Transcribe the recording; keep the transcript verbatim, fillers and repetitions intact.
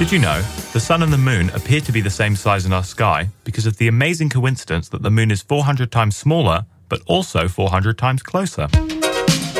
Did you know the Sun and the Moon appear to be the same size in our sky because of the amazing coincidence that the Moon is four hundred times smaller, but also four hundred times closer?